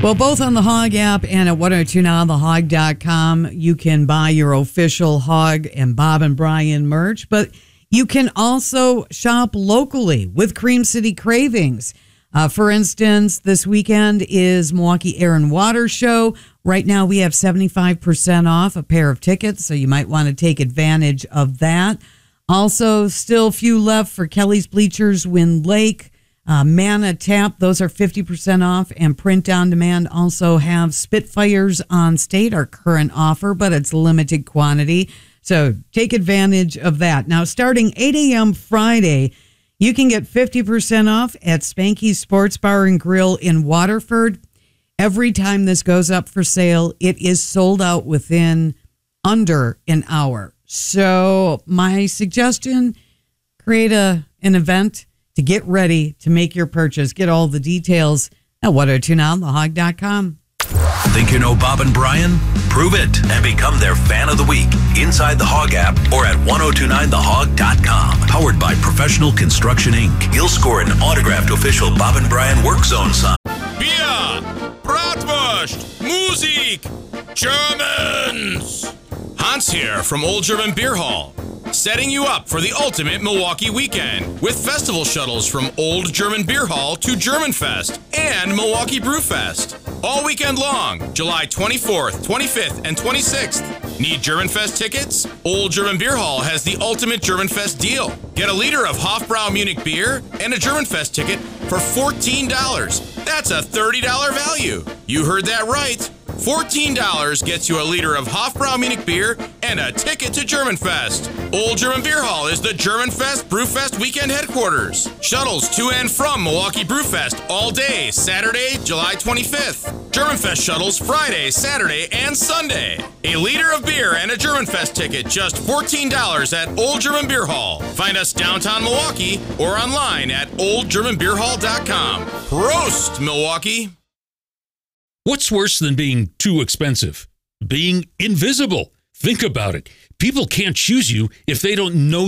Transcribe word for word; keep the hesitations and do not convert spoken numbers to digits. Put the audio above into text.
Well, both on the Hog app and at ten twenty now the hog dot com, you can buy your official Hog and Bob and Brian merch, but you can also shop locally with Cream City Cravings. Uh, for instance, this weekend is Milwaukee Air and Water Show. Right now we have seventy-five percent off a pair of tickets, so you might want to take advantage of that. Also, still few left for Kelly's Bleachers, Wind Lake, uh, Mana Tap. Those are fifty percent off, and Print on Demand also have Spitfires on State, our current offer, but it's limited quantity. So take advantage of that. Now, starting eight a.m. Friday, you can get fifty percent off at Spanky's Sports Bar and Grill in Waterford. Every time this goes up for sale, it is sold out within under an hour. So my suggestion, create a an event to get ready to make your purchase. Get all the details at ten twenty now the hog dot com. Think you know Bob and Brian? Prove it and become their fan of the week inside the Hog app or at ten twenty-nine the hog dot com. Powered by Professional Construction Incorporated. You'll score an autographed official Bob and Brian Work Zone sign. Bier, Bratwurst, Musik, Germans. Hans here from Old German Beer Hall, setting you up for the ultimate Milwaukee weekend with festival shuttles from Old German Beer Hall to German Fest and Milwaukee Brew Fest. All weekend long, July twenty-fourth, twenty-fifth, and twenty-sixth. Need German Fest tickets? Old German Beer Hall has the ultimate German Fest deal. Get a liter of Hofbrau Munich beer and a German Fest ticket for fourteen dollars. That's a thirty dollars value. You heard that right. fourteen dollars gets you a liter of Hofbrau Munich beer and a ticket to German Fest. Old German Beer Hall is the German Fest Brewfest weekend headquarters. Shuttles to and from Milwaukee Brewfest all day, Saturday, July twenty-fifth. German Fest shuttles Friday, Saturday, and Sunday. A liter of beer and a German Fest ticket, just fourteen dollars at Old German Beer Hall. Find us downtown Milwaukee or online at old german beer hall dot com. Prost, Milwaukee! What's worse than being too expensive? Being invisible. Think about it. People can't choose you if they don't know